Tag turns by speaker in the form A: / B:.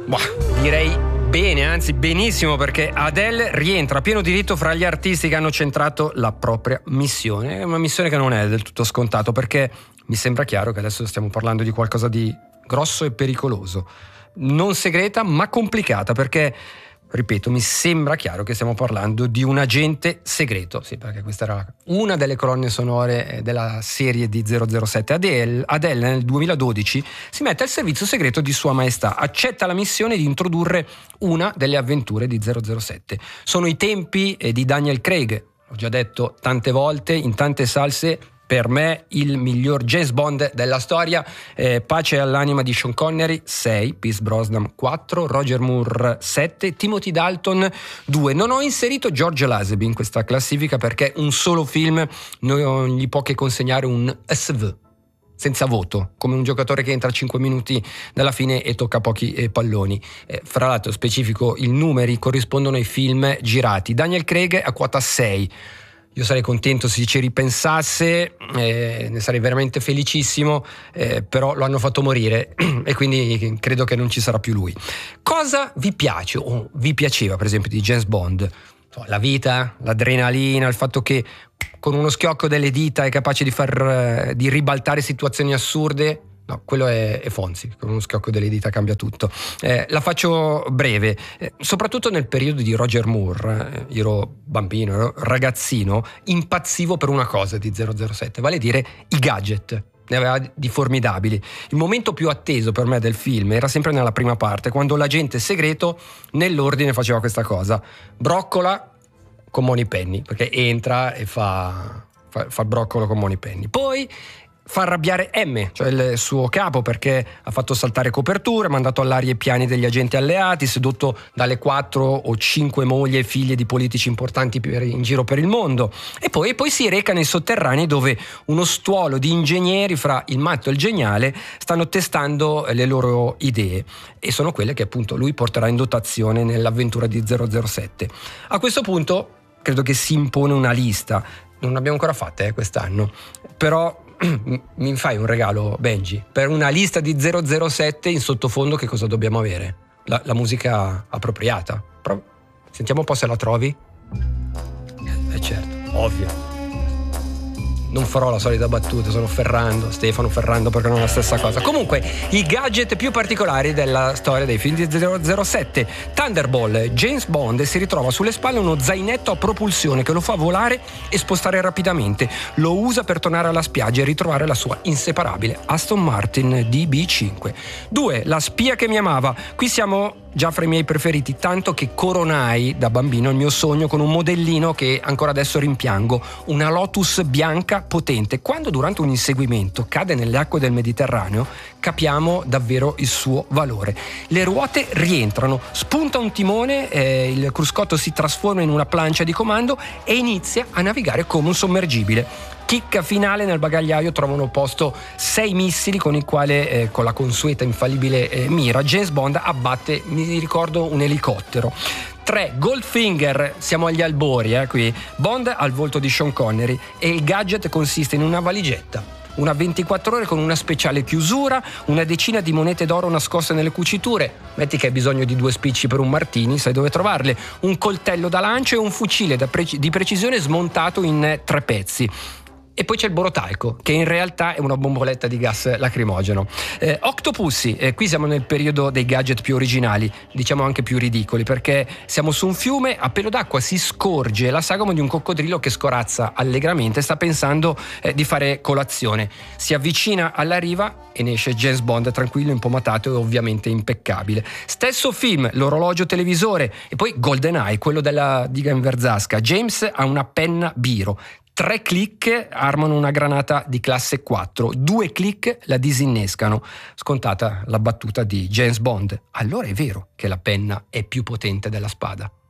A: Direi bene, anzi benissimo, perché Adele rientra a pieno diritto fra gli artisti che hanno centrato la propria missione. È una missione che non è del tutto scontato, perché mi sembra chiaro che adesso stiamo parlando di qualcosa di grosso e pericoloso, non segreta ma complicata, perché ripeto, mi sembra chiaro che stiamo parlando di un agente segreto. Sì, perché questa era una delle colonne sonore della serie di 007. Adele nel 2012 si mette al servizio segreto di Sua Maestà, accetta la missione di introdurre una delle avventure di 007. Sono i tempi di Daniel Craig, l'ho già detto tante volte in tante salse, per me il miglior James Bond della storia. Pace all'anima di Sean Connery 6, Pierce Brosnan 4, Roger Moore 7, Timothy Dalton 2. Non ho inserito George Lazenby in questa classifica perché un solo film non gli può che consegnare un SV, senza voto, come un giocatore che entra a 5 minuti dalla fine e tocca pochi palloni. Fra l'altro specifico, i numeri corrispondono ai film girati. Daniel Craig a quota 6. Io sarei contento se ci ripensasse, ne sarei veramente felicissimo, però lo hanno fatto morire e quindi credo che non ci sarà più lui. Cosa vi piace o vi piaceva per esempio di James Bond? La vita, l'adrenalina, il fatto che con uno schiocco delle dita è capace di ribaltare situazioni assurde? No, quello è Fonzi, con uno schiocco delle dita cambia tutto. La faccio breve, soprattutto nel periodo di Roger Moore, ero bambino, ero ragazzino, impazzivo per una cosa di 007, vale a dire i gadget. Ne aveva di formidabili. Il momento più atteso per me del film era sempre nella prima parte, quando l'agente segreto nell'ordine faceva questa cosa: broccola con Moneypenny, perché entra e fa broccolo con Moneypenny. Poi fa arrabbiare M, cioè il suo capo, perché ha fatto saltare coperture, mandato all'aria i piani degli agenti alleati, sedotto dalle 4 o 5 mogli e figlie di politici importanti in giro per il mondo. E poi si reca nei sotterranei, dove uno stuolo di ingegneri fra il matto e il geniale stanno testando le loro idee, e sono quelle che appunto lui porterà in dotazione nell'avventura di 007. A questo punto credo che si impone una lista. Non l'abbiamo ancora fatta quest'anno, però mi fai un regalo, Benji, per una lista di 007 in sottofondo che cosa dobbiamo avere? La musica appropriata. Sentiamo un po' se la trovi. Certo, ovvio. Non farò la solita battuta, sono Stefano Ferrando, perché non è la stessa cosa. Comunque, i gadget più particolari della storia dei film di 007. Thunderball, James Bond si ritrova sulle spalle uno zainetto a propulsione che lo fa volare e spostare rapidamente. Lo usa per tornare alla spiaggia e ritrovare la sua inseparabile Aston Martin DB5. 2. La spia che mi amava. Qui siamo già fra i miei preferiti, tanto che coronai da bambino il mio sogno con un modellino che ancora adesso rimpiango, una Lotus bianca potente. Quando durante un inseguimento cade nelle acque del Mediterraneo, capiamo davvero il suo valore. Le ruote rientrano, spunta un timone, il cruscotto si trasforma in una plancia di comando e inizia a navigare come un sommergibile. Chicca finale: nel bagagliaio trovano posto 6 missili con i quali, con la consueta infallibile mira, James Bond abbatte, mi ricordo, un elicottero. 3. Goldfinger, siamo agli albori qui. Bond al volto di Sean Connery e il gadget consiste in una valigetta, una 24 ore con una speciale chiusura, una decina di monete d'oro nascoste nelle cuciture. Metti che hai bisogno di 2 spicci per un martini, sai dove trovarle. Un coltello da lancio e un fucile di precisione smontato in 3 pezzi. E poi c'è il borotalco, che in realtà è una bomboletta di gas lacrimogeno. Octopussy, qui siamo nel periodo dei gadget più originali, diciamo anche più ridicoli, perché siamo su un fiume, a pelo d'acqua si scorge la sagoma di un coccodrillo che scorazza allegramente, sta pensando di fare colazione. Si avvicina alla riva e ne esce James Bond tranquillo, impomatato e ovviamente impeccabile. Stesso film, l'orologio televisore, e poi GoldenEye, quello della diga in Verzasca. James ha una penna biro. 3 click armano una granata di classe 4, 2 click la disinnescano. Scontata la battuta di James Bond. Allora è vero che la penna è più potente della spada.